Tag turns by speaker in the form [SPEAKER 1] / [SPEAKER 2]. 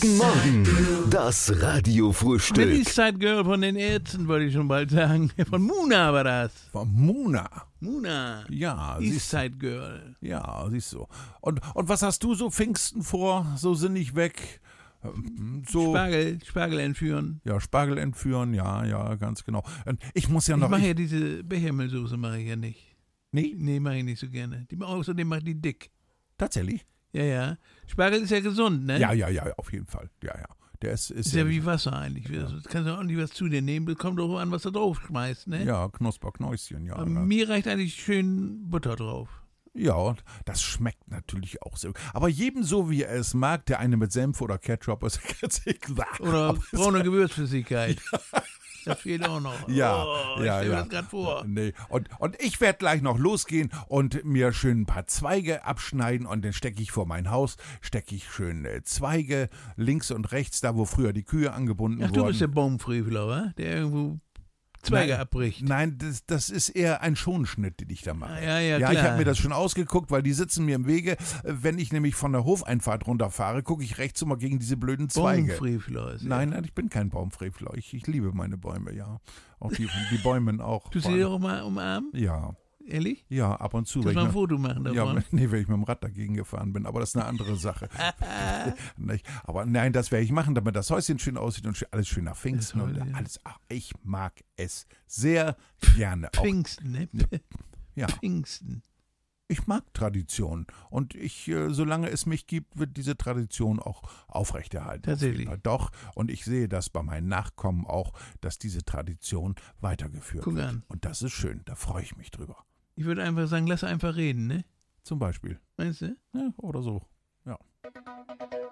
[SPEAKER 1] Guten Morgen, das
[SPEAKER 2] Wenn die
[SPEAKER 1] Radiofrühstück.
[SPEAKER 2] Sidegirl von den Ärzten, wollte ich schon bald sagen. Von Muna war das.
[SPEAKER 3] Von Muna.
[SPEAKER 2] Muna.
[SPEAKER 3] Ja,
[SPEAKER 2] East Side Girl.
[SPEAKER 3] Ja, siehst du. Und was hast du so Pfingsten vor? So sinnig weg? So,
[SPEAKER 2] Spargel entführen.
[SPEAKER 3] ja, Spargel entführen, ja, ganz genau. Und ich muss ja
[SPEAKER 2] Ich
[SPEAKER 3] noch...
[SPEAKER 2] mache ja diese Bechermehlsoße mache ich ja nicht.
[SPEAKER 3] Nee,
[SPEAKER 2] Nee, mache ich nicht so gerne. Außerdem mache ich die dick.
[SPEAKER 3] tatsächlich?
[SPEAKER 2] Ja. Spargel ist ja gesund, ne?
[SPEAKER 3] Ja, auf jeden Fall. Ja. Der ist
[SPEAKER 2] Ist ja wie Wasser eigentlich. Du kannst ja auch nicht was zu dir nehmen. Das kommt doch an, was du drauf schmeißt, ne?
[SPEAKER 3] Ja, Knusperknäuschen, ja.
[SPEAKER 2] Aber
[SPEAKER 3] Ne?
[SPEAKER 2] mir reicht eigentlich schön Butter drauf.
[SPEAKER 3] Ja, und das schmeckt natürlich auch sehr. Aber jedem so, wie er es mag, der eine mit Senf oder Ketchup ist ganz egal.
[SPEAKER 2] Oder
[SPEAKER 3] Aber es-
[SPEAKER 2] braune Gewürzflüssigkeit. Das fehlt auch noch.
[SPEAKER 3] Ja,
[SPEAKER 2] oh, ich
[SPEAKER 3] ja.
[SPEAKER 2] stell mir das gerade vor.
[SPEAKER 3] Nee. Und ich werde gleich noch losgehen und mir schön ein paar Zweige abschneiden und dann stecke ich vor mein Haus, schön Zweige links und rechts, da wo früher die Kühe angebunden
[SPEAKER 2] Ach,
[SPEAKER 3] wurden.
[SPEAKER 2] du bist der Baumfrevler, wa? Der irgendwo Zweige
[SPEAKER 3] Nein,
[SPEAKER 2] abbricht.
[SPEAKER 3] Nein, das ist eher ein Schonschnitt, den ich da mache.
[SPEAKER 2] Ja,
[SPEAKER 3] ich
[SPEAKER 2] klar.
[SPEAKER 3] habe mir das schon ausgeguckt, weil die sitzen mir im Wege. Wenn ich nämlich von der Hofeinfahrt runterfahre, gucke ich rechts immer gegen diese blöden Zweige.
[SPEAKER 2] Baumfrevler ist
[SPEAKER 3] Nein, ich bin kein Baumfrevler. Ich liebe meine Bäume, ja. Auch die Bäume auch.
[SPEAKER 2] Tust du die auch mal umarmen?
[SPEAKER 3] Ja,
[SPEAKER 2] Ehrlich?
[SPEAKER 3] ja, ab und zu.
[SPEAKER 2] Kannst
[SPEAKER 3] wenn
[SPEAKER 2] mal ein
[SPEAKER 3] ich
[SPEAKER 2] Foto machen
[SPEAKER 3] mit-
[SPEAKER 2] davon?
[SPEAKER 3] ja, nee, wenn ich mit dem Rad dagegen gefahren bin, aber das ist eine andere Sache. Nicht? Aber nein, das werde ich machen, damit das Häuschen schön aussieht und alles schön nach Pfingsten
[SPEAKER 2] Das
[SPEAKER 3] und
[SPEAKER 2] soll, ja.
[SPEAKER 3] alles. Ach, ich mag es sehr gerne. Auch,
[SPEAKER 2] Pfingsten, ne?
[SPEAKER 3] ja.
[SPEAKER 2] Pfingsten.
[SPEAKER 3] Ich mag Tradition und solange es mich gibt, wird diese Tradition auch aufrechterhalten. Auf jeden
[SPEAKER 2] Tatsächlich.
[SPEAKER 3] Fall. Doch, und ich sehe das bei meinen Nachkommen auch, dass diese Tradition weitergeführt
[SPEAKER 2] Guck
[SPEAKER 3] wird.
[SPEAKER 2] an.
[SPEAKER 3] Und das ist schön, da freue ich mich drüber.
[SPEAKER 2] Ich würde einfach sagen, lass einfach reden, ne?
[SPEAKER 3] Zum Beispiel.
[SPEAKER 2] Meinst du?
[SPEAKER 3] Ja, oder so. Ja.